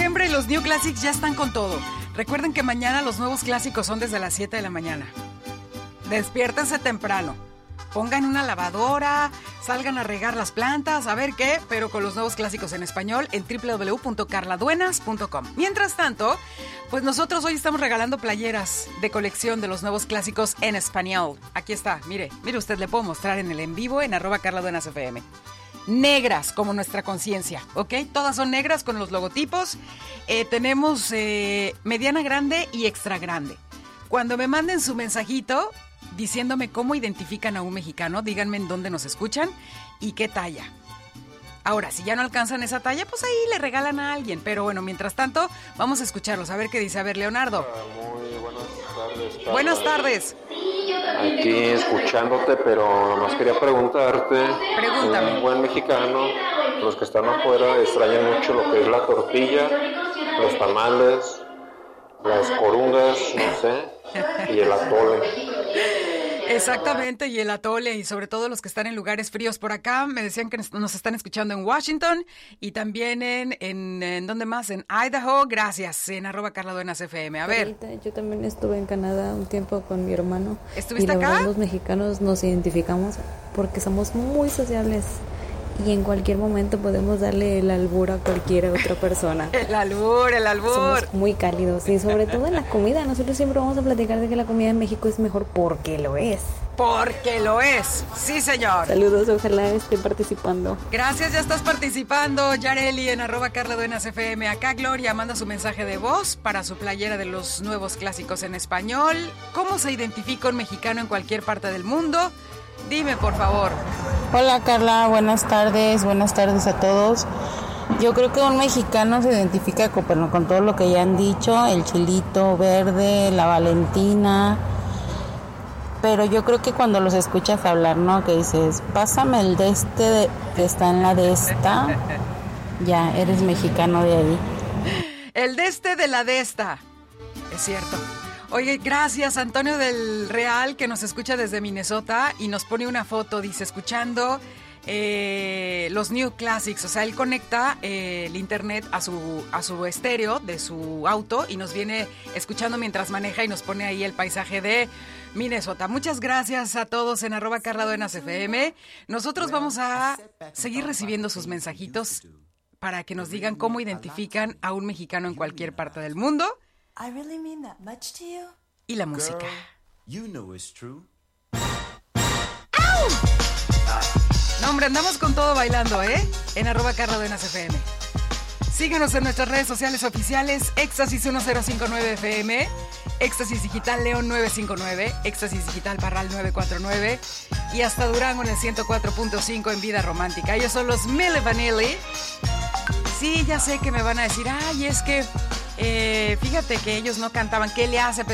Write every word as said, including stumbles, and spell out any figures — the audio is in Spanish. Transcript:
diciembre y los New Classics ya están con todo. Recuerden que mañana los nuevos clásicos son desde las siete de la mañana. Despiértense temprano. Pongan una lavadora, salgan a regar las plantas, a ver qué, pero con los nuevos clásicos en español en doble u doble u doble u punto carla duenas punto com. Mientras tanto, pues nosotros hoy estamos regalando playeras de colección de los nuevos clásicos en español. Aquí está, mire, mire usted, le puedo mostrar en el en vivo en arroba carla duenas f m. Negras como nuestra conciencia, ¿ok? Todas son negras con los logotipos. Eh, tenemos eh, mediana grande y extra grande. Cuando me manden su mensajito diciéndome cómo identifican a un mexicano, díganme en dónde nos escuchan y qué talla. Ahora, si ya no alcanzan esa talla, pues ahí le regalan a alguien. Pero bueno, mientras tanto, vamos a escucharlos, a ver qué dice. A ver, Leonardo. Muy buenas tardes. Carla. Buenas tardes. Aquí escuchándote, pero nomás quería preguntarte. Pregúntame. Un buen mexicano, los que están afuera extrañan mucho lo que es la tortilla, los tamales, las corungas, no sé, y el atole. Exactamente, y el atole, y sobre todo los que están en lugares fríos. Por acá me decían que nos están escuchando en Washington y también en, en, en ¿dónde más? En Idaho. Gracias, en arroba Carla Duenas F M. A ver. Yo también estuve en Canadá un tiempo con mi hermano. ¿Estuviste y la acá? Verdad, los mexicanos nos identificamos porque somos muy sociables y en cualquier momento podemos darle el albur a cualquier otra persona. El albur, el albur. Somos muy cálidos y sobre todo en la comida. Nosotros siempre vamos a platicar de que la comida en México es mejor porque lo es. Porque lo es, sí señor. Saludos, ojalá esté participando. Gracias, ya estás participando, Yareli, en arroba Carla Duenas F M. Acá Gloria manda su mensaje de voz para su playera de los nuevos clásicos en español. ¿Cómo se identifica un mexicano en cualquier parte del mundo? Dime, por favor. Hola Carla, buenas tardes, buenas tardes a todos. Yo creo que un mexicano se identifica con, bueno, con todo lo que ya han dicho, el chilito verde, la Valentina, pero yo creo que cuando los escuchas hablar, ¿no? Que dices, pásame el de este de, que está en la de esta, ya eres mexicano de ahí. El de este de la de esta, es cierto. Oye, gracias Antonio del Real, que nos escucha desde Minnesota y nos pone una foto, dice, escuchando eh, los New Classics. O sea, él conecta eh, el internet a su, a su estéreo de su auto y nos viene escuchando mientras maneja y nos pone ahí el paisaje de Minnesota. Muchas gracias a todos en arroba Carla Duenas F M. Nosotros vamos a seguir recibiendo sus mensajitos para que nos digan cómo identifican a un mexicano en cualquier parte del mundo. I really mean that much to you? Y la música. Girl, you know it's true. ¡Au! No, hombre, andamos con todo bailando, ¿eh? En arroba Carla Duenas F M. Síguenos en nuestras redes sociales oficiales, Éxtasis mil cincuenta y nueve F M, Éxtasis Digital León nueve cinco nueve, Éxtasis Digital Parral nueve cuatro nueve y hasta Durango en el ciento cuatro punto cinco en Vida Romántica. Ellos son los Milli Vanilli. Sí, ya sé que me van a decir, ay, es que... Eh, fíjate que ellos no cantaban. ¿Qué le hace?